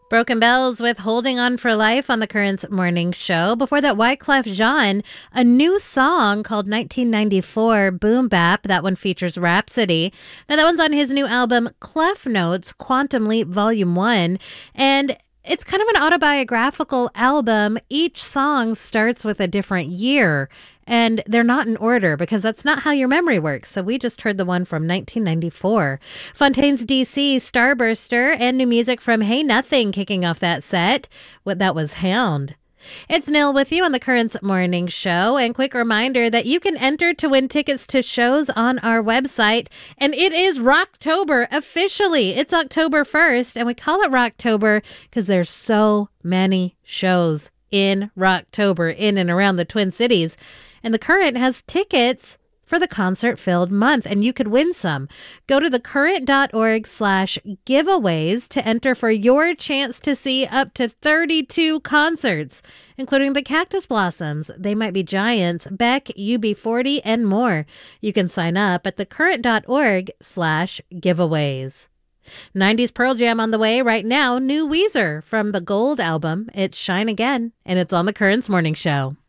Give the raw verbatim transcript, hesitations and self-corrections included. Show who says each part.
Speaker 1: Broken Bells with Holding On for Life on the Currents Morning Show. Before that, Wyclef Jean, a new song called nineteen ninety-four Boom Bap. That one features Rhapsody. Now, that one's on his new album, Clef Notes, Quantum Leap Volume one. And it's kind of an autobiographical album. Each song starts with a different year, and they're not in order because that's not how your memory works. So we just heard the one from nineteen ninety-four. Fontaines D C, Starburster, and new music from Hey Nothing kicking off that set. What that was Hound. It's Nil with you on the Currents Morning Show. And quick reminder that you can enter to win tickets to shows on our website. And it is Rocktober officially. It's October first, and we call it Rocktober because there's so many shows in Rocktober in and around the Twin Cities. And the Current has tickets for the concert-filled month, and you could win some. Go to thecurrent.org slash giveaways to enter for your chance to see up to thirty-two concerts, including the Cactus Blossoms, They Might Be Giants, Beck, U B forty, and more. You can sign up at thecurrent.org slash giveaways. nineties Pearl Jam on the way right now. New Weezer from the Gold album. It's Shine Again, and it's on the Currents Morning Show.